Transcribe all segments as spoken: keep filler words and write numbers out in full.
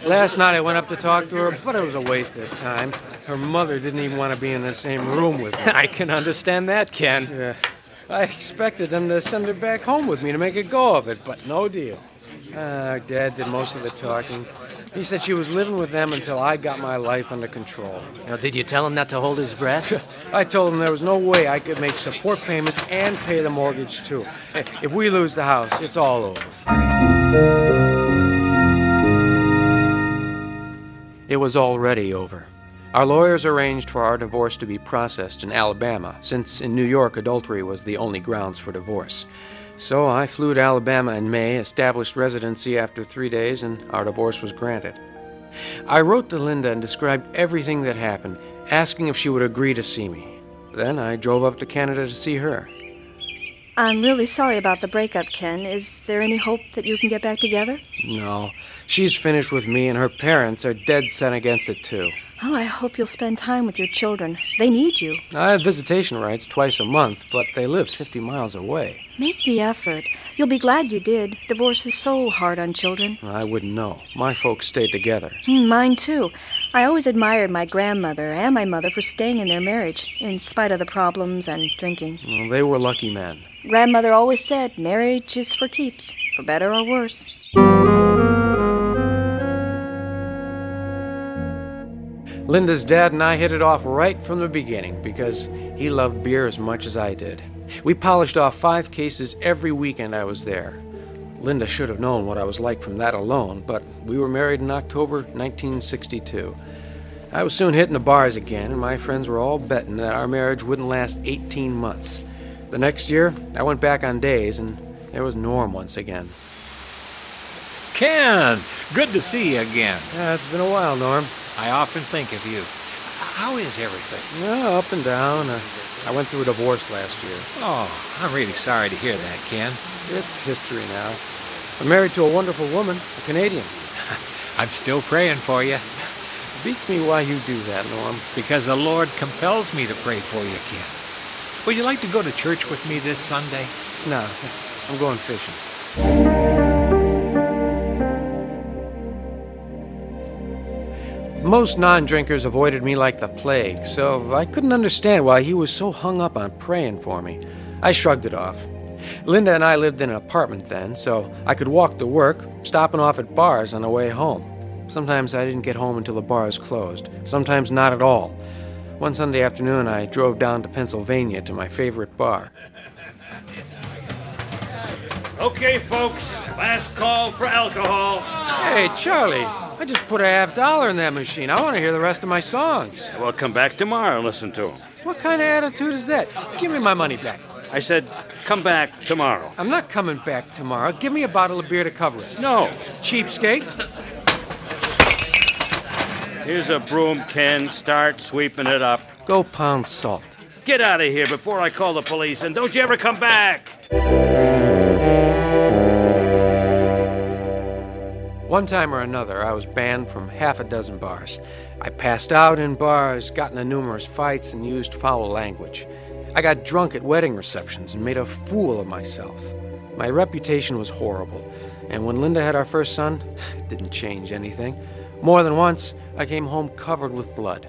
Last night I went up to talk to her, but it was a waste of time. Her mother didn't even want to be in the same room with me. I can understand that, Ken. Yeah. I expected them to send her back home with me to make a go of it, but no deal. Uh, Dad did most of the talking. He said she was living with them until I got my life under control. Now, did you tell him not to hold his breath? I told him there was no way I could make support payments and pay the mortgage, too. If we lose the house, it's all over. It was already over. Our lawyers arranged for our divorce to be processed in Alabama, since in New York adultery was the only grounds for divorce. So I flew to Alabama in May, established residency after three days, and our divorce was granted. I wrote to Linda and described everything that happened, asking if she would agree to see me. Then I drove up to Canada to see her. I'm really sorry about the breakup, Ken. Is there any hope that you can get back together? No. She's finished with me, and her parents are dead set against it, too. Oh, I hope you'll spend time with your children. They need you. I have visitation rights twice a month, but they live fifty miles away. Make the effort. You'll be glad you did. Divorce is so hard on children. I wouldn't know. My folks stayed together. Mm, mine, too. I always admired my grandmother and my mother for staying in their marriage, in spite of the problems and drinking. Well, they were lucky men. Grandmother always said marriage is for keeps, for better or worse. Linda's dad and I hit it off right from the beginning because he loved beer as much as I did. We polished off five cases every weekend I was there. Linda should have known what I was like from that alone, but we were married in October nineteen sixty-two. I was soon hitting the bars again, and my friends were all betting that our marriage wouldn't last eighteen months. The next year, I went back on days, and there was Norm once again. Ken, good to see you again. Yeah, it's been a while, Norm. I often think of you. How is everything? Yeah, up and down. Uh, I went through a divorce last year. Oh, I'm really sorry to hear that, Ken. It's history now. I'm married to a wonderful woman, a Canadian. I'm still praying for you. Beats me why you do that, Norm. Because the Lord compels me to pray for you, Ken. Would you like to go to church with me this Sunday? No, I'm going fishing. Most non-drinkers avoided me like the plague, so I couldn't understand why he was so hung up on praying for me. I shrugged it off. Linda and I lived in an apartment then, so I could walk to work, stopping off at bars on the way home. Sometimes I didn't get home until the bars closed, sometimes not at all. One Sunday afternoon, I drove down to Pennsylvania to my favorite bar. Okay, folks, last call for alcohol. Hey, Charlie, I just put a half dollar in that machine. I want to hear the rest of my songs. Well, come back tomorrow and listen to them. What kind of attitude is that? Give me my money back. I said, come back tomorrow. I'm not coming back tomorrow. Give me a bottle of beer to cover it. No. Cheapskate. Here's a broom, Ken. Start sweeping it up. Go pound salt. Get out of here before I call the police, and don't you ever come back. One time or another, I was banned from half a dozen bars. I passed out in bars, got into numerous fights, and used foul language. I got drunk at wedding receptions and made a fool of myself. My reputation was horrible, and when Linda had our first son, it didn't change anything. More than once, I came home covered with blood.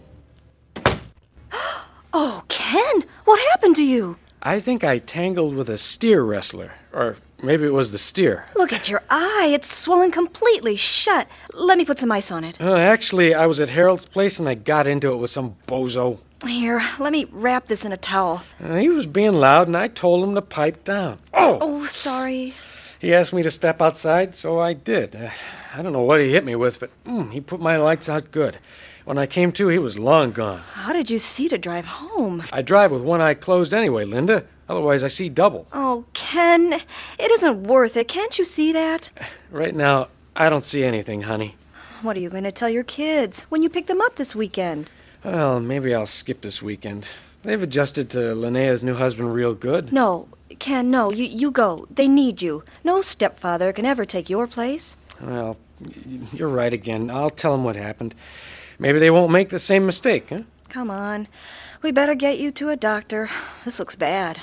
Oh, Ken, what happened to you? I think I tangled with a steer wrestler, or maybe it was the steer. Look at your eye. It's swollen completely shut. Let me put some ice on it. Uh, actually, I was at Harold's place and I got into it with some bozo. Here, let me wrap this in a towel. Uh, he was being loud and I told him to pipe down. Oh! Oh, sorry. He asked me to step outside, so I did. Uh, I don't know what he hit me with, but mm, he put my lights out good. When I came to, he was long gone. How did you see to drive home? I drive with one eye closed anyway, Linda. Otherwise, I see double. Oh, Ken, it isn't worth it. Can't you see that? Right now, I don't see anything, honey. What are you going to tell your kids when you pick them up this weekend? Well, maybe I'll skip this weekend. They've adjusted to Linnea's new husband real good. No, Ken, no. You, you go. They need you. No stepfather can ever take your place. Well, you're right again. I'll tell them what happened. Maybe they won't make the same mistake, huh? Come on. We better get you to a doctor. This looks bad.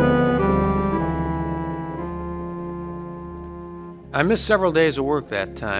I missed several days of work that time.